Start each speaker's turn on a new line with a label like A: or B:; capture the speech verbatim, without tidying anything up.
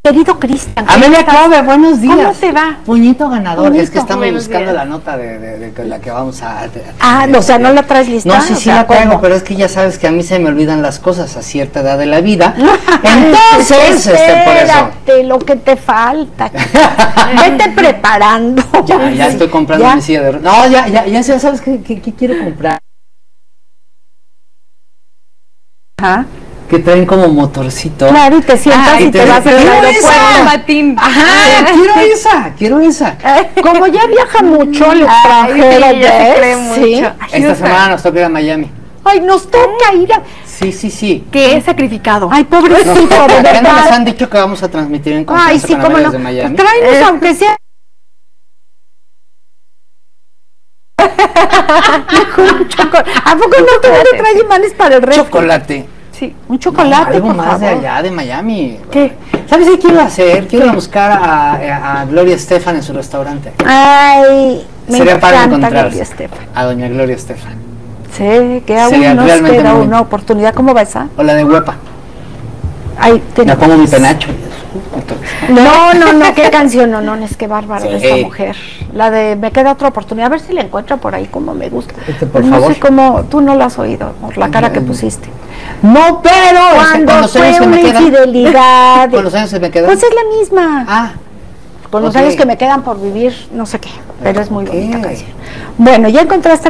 A: querido Cristian.
B: A mí me acabe, buenos días.
A: ¿Cómo te va?
B: Puñito ganador,
A: Puñito.
B: es que estamos
A: Buenos
B: buscando
A: días.
B: la nota de, de, de, de la que vamos a... De,
A: Ah,
B: de,
A: no, o sea,
B: de,
A: ¿no la traes lista?
B: No, sí, sí
A: o sea,
B: la traigo,
A: ¿cómo?
B: pero es que ya sabes que a mí se me olvidan las cosas a cierta edad de la vida. Entonces, este, por eso.
A: Espérate, lo que te falta. Vete preparando.
B: Ya, ya estoy comprando
A: ¿Ya?
B: mi silla de... No, ya, ya, ya sabes qué, qué, qué quiero comprar.
A: Ajá.
B: Que traen como motorcito.
A: Claro, y te sientas
B: Ah,
A: y,
B: y
A: te,
B: te-
A: vas al
B: quiero
A: aeropuerto.
B: esa.
C: Patín.
B: Ajá, quiero esa, quiero esa.
A: Como ya viaja mucho al
C: Ay,
A: extranjero,
C: sí, ya se
A: ¿ves?
C: cree
A: Sí.
C: mucho.
B: Esta semana nos toca ir a Miami.
A: Ay, nos toca ir a...
B: Sí, sí, sí.
C: Que es sacrificado.
A: Ay, pobrecito, de
B: Apenas nos
A: verdad.
B: han dicho que vamos a transmitir en
A: Ay,
B: confianza
A: sí,
B: con
A: cómo
B: amigos
A: no.
B: de
A: Pues
B: Miami.
A: tráenos,
C: Eh.
A: aunque sea... un chocolate. ¿A poco no te van a traer imanes para el resto?
B: Chocolate.
A: Sí, un chocolate,
B: Algo
A: por
B: más
A: favor.
B: de allá, de Miami.
A: ¿Qué?
B: ¿Sabes qué quiero hacer? Quiero ir a buscar a, a, a Gloria Estefan en su restaurante.
A: Ay, me
B: Sería para
A: encanta
B: encontrar
A: Gloria Estefan.
B: a doña Gloria Estefan.
A: Sí, que aún
B: Sería
A: nos
B: realmente
A: queda
B: muy-
A: una oportunidad. ¿Cómo va esa?
B: O la de Huepa.
A: Ay, te-
B: Me pongo mi penacho.
A: No, no, no, qué canción, no, no, es que bárbaro
B: Sí.
A: esta mujer. La de Me queda otra oportunidad, a ver si la encuentro por ahí como me gusta.
B: Este, por
A: no
B: favor.
A: sé cómo, tú no la has oído por la cara que pusiste.
B: No, pero este,
A: Cuando
B: con los
A: fue
B: años que
A: una
B: me quedan.
A: infidelidad.
B: Con los años que me quedan.
A: Pues es la misma.
B: Ah,
A: Con los
B: ok.
A: años que me quedan por vivir, no sé qué, pero es muy
B: Ok.
A: bonita canción. Bueno, ya encontraste